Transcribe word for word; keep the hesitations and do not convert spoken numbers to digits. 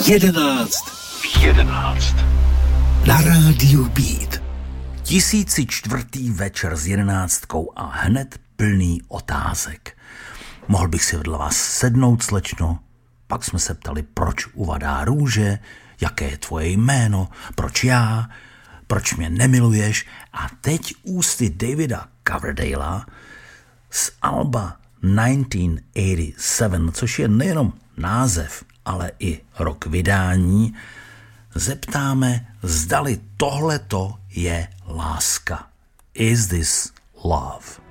Jedenáct v jedenáct. Na rádiu Beat. Tisíci čtvrtý večer s jedenáctkou a hned plný otázek. Mohl bych si vedle vás sednout, slečno? Pak jsme se ptali, proč uvadá růže, jaké je tvoje jméno, proč já, proč mě nemiluješ. A teď ústy Davida Coverdale'a z alba devatenáct osmdesát sedm, což je nejenom název, ale i rok vydání, zeptáme, zdali tohleto je láska. Is this love?